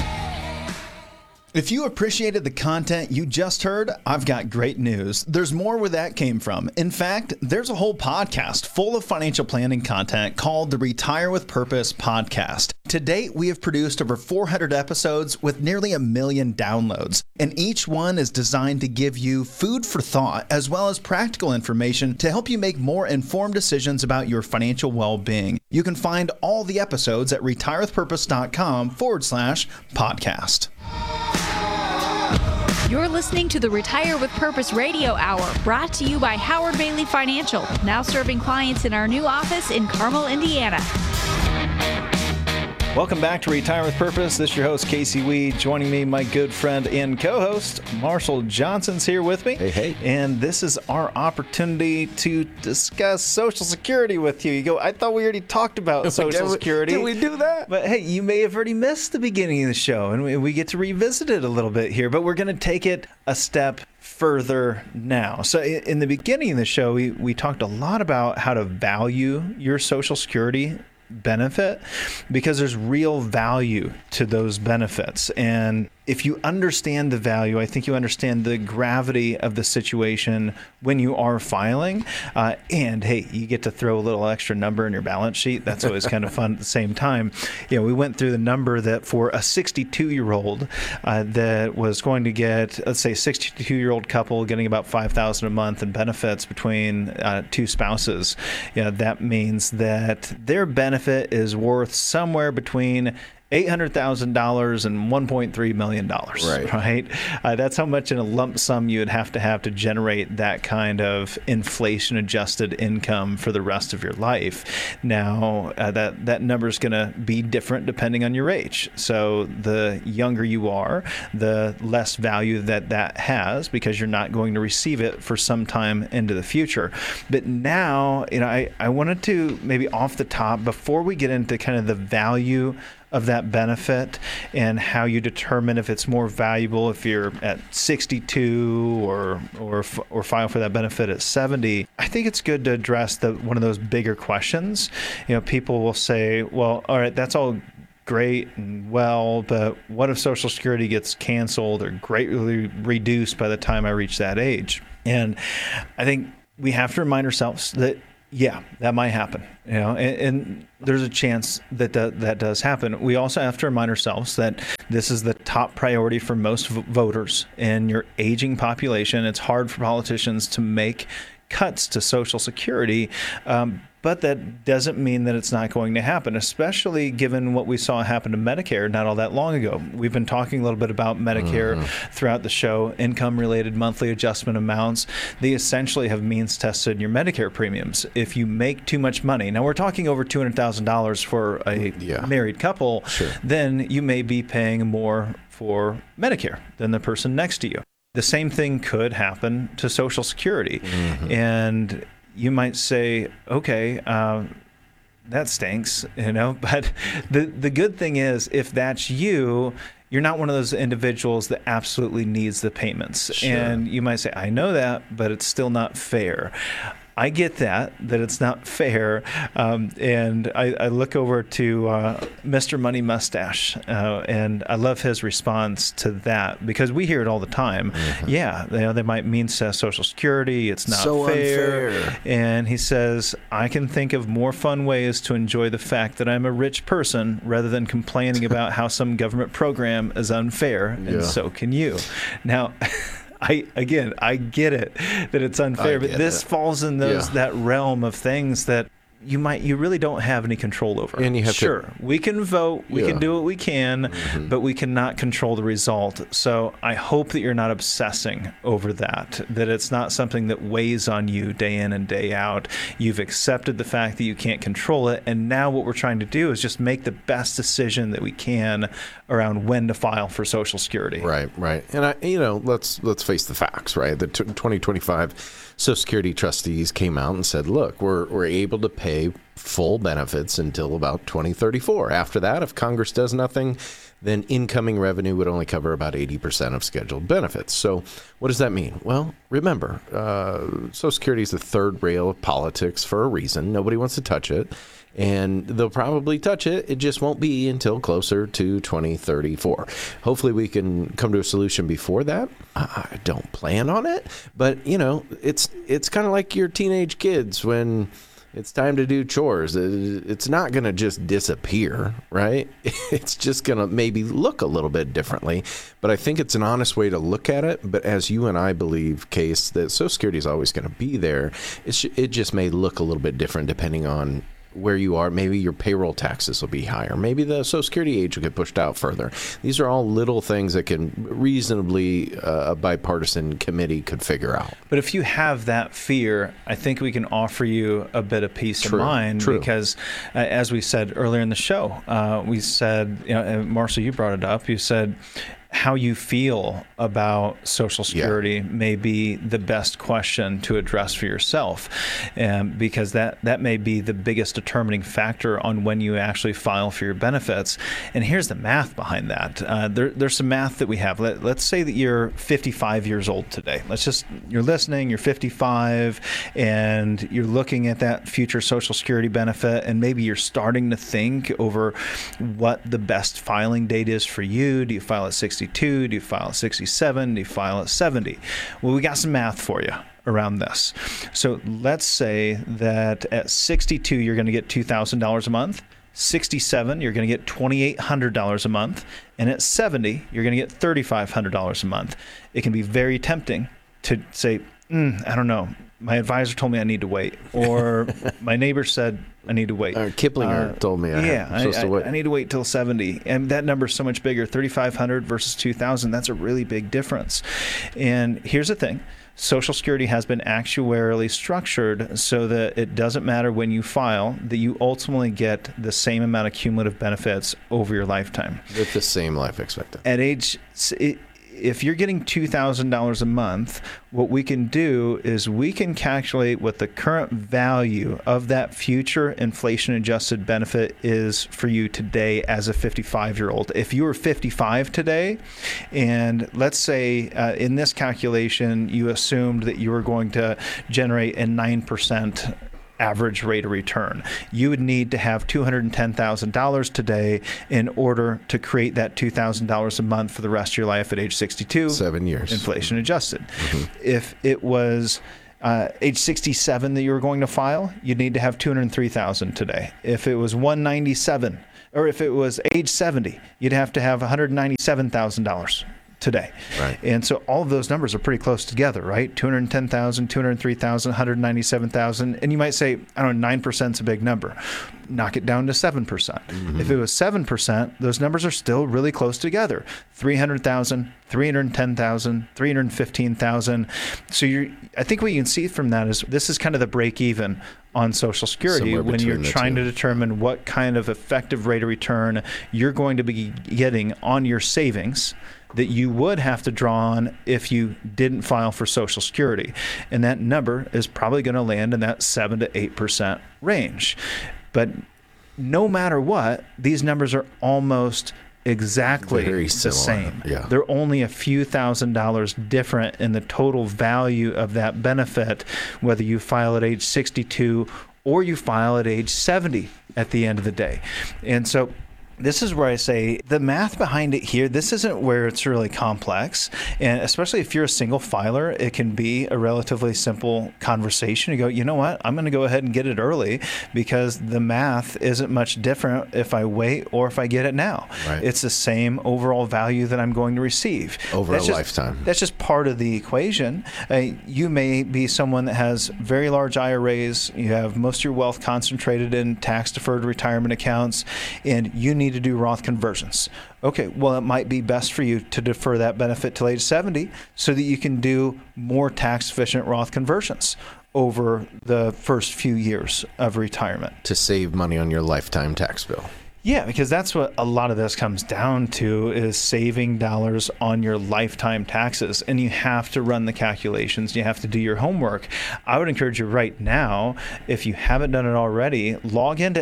If you appreciated the content you just heard, I've got great news. There's more where that came from. In fact, there's a whole podcast full of financial planning content called the Retire with Purpose podcast. To date, we have produced over 400 episodes with nearly 1 million downloads, and each one is designed to give you food for thought as well as practical information to help you make more informed decisions about your financial well-being. You can find all the episodes at retirewithpurpose.com/podcast. You're listening to the Retire with Purpose Radio Hour, brought to you by Howard Bailey Financial, now serving clients in our new office in Carmel, Indiana. Welcome back to Retire with Purpose. This is your host, Casey Weed. Joining me, my good friend and co-host, Marshall Johnson's here with me. Hey. And this is our opportunity to discuss Social Security with you. You go, I thought we already talked about Social Security. Did we do that? But hey, you may have already missed the beginning of the show, and we get to revisit it a little bit here. But we're going to take it a step further now. So in the beginning of the show, we talked a lot about how to value your Social Security benefit because there's real value to those benefits. And if you understand the value, I think you understand the gravity of the situation when you are filing. And hey, you get to throw a little extra number in your balance sheet. That's always kind of fun at the same time. You know, we went through the number that for a 62-year-old that was going to get, let's say, 62-year-old couple getting about $5,000 a month in benefits between two spouses. You know, that means that their benefit is worth somewhere between $800,000 and $1.3 million, right? That's how much in a lump sum you would have to generate that kind of inflation-adjusted income for the rest of your life. Now, that number is going to be different depending on your age. So the younger you are, the less value that has because you're not going to receive it for some time into the future. But now, you know, I wanted to maybe off the top, before we get into kind of the value of that benefit and how you determine if it's more valuable if you're at 62 or file for that benefit at 70. I think it's good to address one of those bigger questions. You know, people will say, well, all right, that's all great and well, but what if Social Security gets canceled or greatly reduced by the time I reach that age? And I think we have to remind ourselves that yeah, that might happen, you know, and there's a chance that that does happen. We also have to remind ourselves that this is the top priority for most voters in your aging population. It's hard for politicians to make cuts to Social Security, but that doesn't mean that it's not going to happen, especially given what we saw happen to Medicare not all that long ago. We've been talking a little bit about Medicare throughout the show, income-related monthly adjustment amounts. They essentially have means tested your Medicare premiums. If you make too much money, now we're talking over $200,000 for a married couple, then you may be paying more for Medicare than the person next to you. The same thing could happen to Social Security. And you might say, okay, that stinks, you know, but the good thing is if that's you, you're not one of those individuals that absolutely needs the payments. And you might say, I know that, but it's still not fair. I get that it's not fair. And I look over to Mr. Money Mustache, and I love his response to that because we hear it all the time. Yeah, you know, they might mean Social Security. It's not so fair. And he says, I can think of more fun ways to enjoy the fact that I'm a rich person rather than complaining about how some government program is unfair, and so can you. Now, I get it that it's unfair, but this falls in that realm of things that you really don't have any control over. And you have we can vote, we can do what we can, but we cannot control the result. So I hope that you're not obsessing over that it's not something that weighs on you day in and day out. You've accepted the fact that you can't control it, and now what we're trying to do is just make the best decision that we can around when to file for Social Security. Right. And let's face the facts, right? The 2025 Social Security trustees came out and said, look, we're able to pay full benefits until about 2034. After that, if Congress does nothing, then incoming revenue would only cover about 80% of scheduled benefits. So what does that mean? Well, remember, Social Security is the third rail of politics for a reason. Nobody wants to touch it. And they'll probably touch it. It just won't be until closer to 2034. Hopefully we can come to a solution before that. I don't plan on it. But, you know, it's kind of like your teenage kids when it's time to do chores. It's not going to just disappear, right? It's just going to maybe look a little bit differently. But I think it's an honest way to look at it. But as you and I believe, Case, that Social Security is always going to be there. It just may look a little bit different depending on where you are. Maybe your payroll taxes will be higher. Maybe the Social Security age will get pushed out further. These are all little things that can reasonably a bipartisan committee could figure out. But if you have that fear, I think we can offer you a bit of peace of mind because as we said earlier in the show, we said, you know, and Marshall, you brought it up. You said, how you feel about Social Security may be the best question to address for yourself, because that may be the biggest determining factor on when you actually file for your benefits. And here's the math behind that. There's some math that we have. Let's say that you're 55 years old today. You're listening, you're 55, and you're looking at that future Social Security benefit, and maybe you're starting to think over what the best filing date is for you. Do you file at 62? Do you file at 67? Do you file at 70? Well, we got some math for you around this. So let's say that at 62, you're going to get $2,000 a month. 67, you're going to get $2,800 a month. And at 70, you're going to get $3,500 a month. It can be very tempting to say, I don't know. My advisor told me I need to wait, or my neighbor said I need to wait. Kiplinger told me I'm supposed to wait. I need to wait till 70, and that number is so much bigger. 3,500 versus 2,000. That's a really big difference. And here's the thing: Social Security has been actuarially structured so that it doesn't matter when you file, that you ultimately get the same amount of cumulative benefits over your lifetime with the same life expectancy. At age. If you're getting $2,000 a month, what we can do is we can calculate what the current value of that future inflation-adjusted benefit is for you today as a 55-year-old. If you were 55 today, and let's say in this calculation you assumed that you were going to generate a 9% average rate of return, you would need to have $210,000 today in order to create that $2,000 a month for the rest of your life at age 62. 7 years. Inflation adjusted. If it was age 67 that you were going to file, you'd need to have $203,000 today. If it was 197, or if it was age 70, you'd have to have $197,000 today. Right. And so all of those numbers are pretty close together, right? 210,000, 203,000, 197,000. And you might say, I don't know, 9% is a big number. Knock it down to 7%. If it was 7%, those numbers are still really close together. 300,000, 310,000, 315,000. So I think what you can see from that is this is kind of the break even on Social Security. Somewhere when you're between the trying two. to determine what kind of effective rate of return you're going to be getting on your savings that you would have to draw on if you didn't file for Social Security. And that number is probably going to land in that 7 to 8% range. But no matter what, these numbers are almost exactly Very the similar. same. Yeah. They're only a few $1,000s different in the total value of that benefit, whether you file at age 62 or you file at age 70 at the end of the day. And so this is where I say the math behind it here, this isn't where it's really complex. And especially if you're a single filer, it can be a relatively simple conversation. You go, you know what? I'm going to go ahead and get it early because the math isn't much different if I wait or if I get it now. Right. It's the same overall value that I'm going to receive. Over a lifetime. That's just part of the equation. You may be someone that has very large IRAs. You have most of your wealth concentrated in tax-deferred retirement accounts, and you need to do Roth conversions. Okay, well, it might be best for you to defer that benefit till age 70 so that you can do more tax-efficient Roth conversions over the first few years of retirement. To save money on your lifetime tax bill. Yeah, because that's what a lot of this comes down to, is saving dollars on your lifetime taxes. And you have to run the calculations. You have to do your homework. I would encourage you right now, if you haven't done it already, log into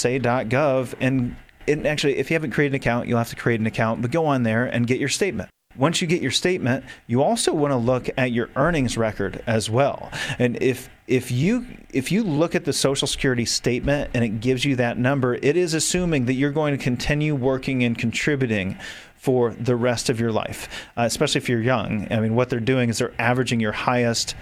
SSA.gov and actually, if you haven't created an account, you'll have to create an account, but go on there and get your statement. Once you get your statement, you also want to look at your earnings record as well. And if you look at the Social Security statement and it gives you that number, it is assuming that you're going to continue working and contributing for the rest of your life, especially if you're young. I mean, what they're doing is they're averaging your highest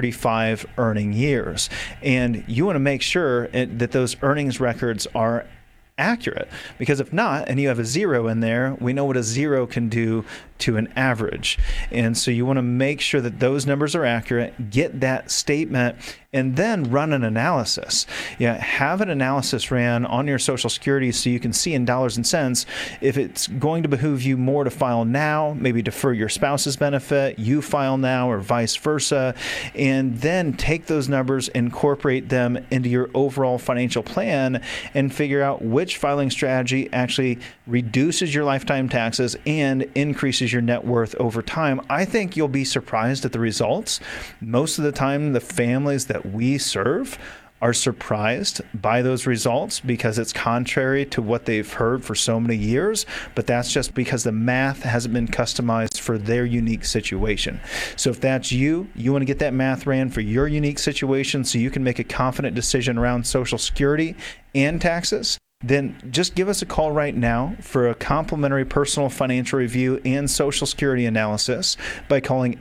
35 earning years. And you want to make sure that those earnings records are accurate, because if not, and you have a zero in there, we know what a zero can do to an average. And so you want to make sure that those numbers are accurate, get that statement, and then run an analysis. Have an analysis ran on your Social Security so you can see in dollars and cents if it's going to behoove you more to file now, maybe defer your spouse's benefit, you file now, or vice versa, and then take those numbers, incorporate them into your overall financial plan, and figure out which filing strategy actually reduces your lifetime taxes and increases your net worth over time, I think you'll be surprised at the results. Most of the time, the families that we serve are surprised by those results because it's contrary to what they've heard for so many years, but that's just because the math hasn't been customized for their unique situation. So if that's you want to get that math ran for your unique situation so you can make a confident decision around Social Security and taxes, then just give us a call right now for a complimentary personal financial review and Social Security analysis by calling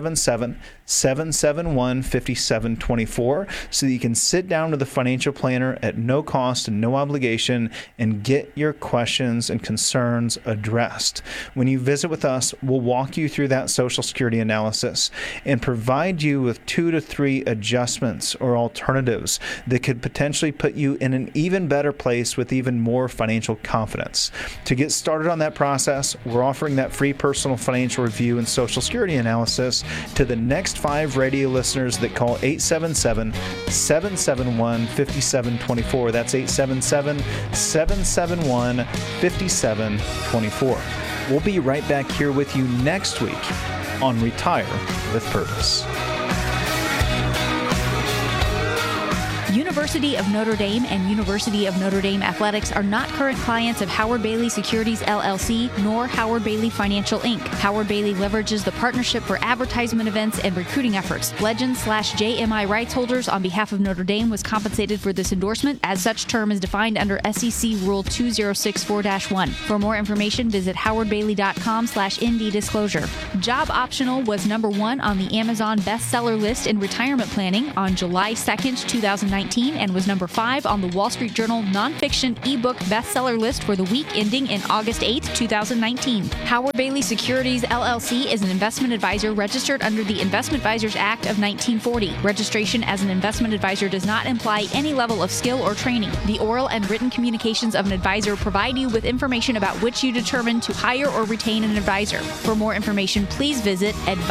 877-771-5724 so that you can sit down with a financial planner at no cost and no obligation and get your questions and concerns addressed. When you visit with us, we'll walk you through that Social Security analysis and provide you with 2 to 3 adjustments or alternatives that could potentially put you in an even better place with even more financial confidence. To get started on that process, we're offering that free personal financial review and Social Security analysis to the next 5 radio listeners that call 877-771-5724. That's 877-771-5724. We'll be right back here with you next week on Retire with Purpose. University of Notre Dame and University of Notre Dame Athletics are not current clients of Howard Bailey Securities LLC nor Howard Bailey Financial Inc. Howard Bailey leverages the partnership for advertisement events and recruiting efforts. Legends/JMI rights holders on behalf of Notre Dame was compensated for this endorsement as such term is defined under SEC Rule 2064-1. For more information, visit howardbailey.com/ND disclosure. Job Optional was #1 on the Amazon bestseller list in retirement planning on July 2nd, 2019. And was #5 on the Wall Street Journal nonfiction ebook bestseller list for the week ending in August 8, 2019. Howard Bailey Securities LLC is an investment advisor registered under the Investment Advisors Act of 1940. Registration as an investment advisor does not imply any level of skill or training. The oral and written communications of an advisor provide you with information about which you determine to hire or retain an advisor. For more information, please visit